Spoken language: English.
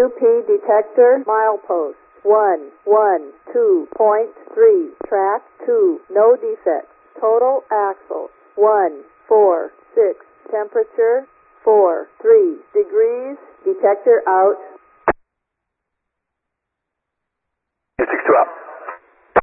QP detector milepost 112.3, track 2, no defects. Total axle 146, temperature 43 degrees, detector out.